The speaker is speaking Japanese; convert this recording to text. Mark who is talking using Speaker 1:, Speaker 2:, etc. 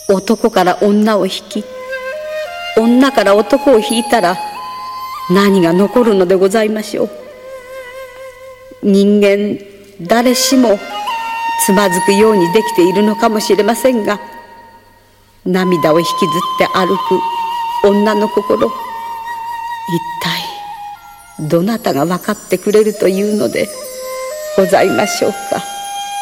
Speaker 1: 男から女を引き、女から男を引いたら何が残るのでございましょう。人間誰しもつまずくようにできているのかもしれませんが、涙を引きずって歩く女の心、一体どなたが分かってくれるというのでございましょうか。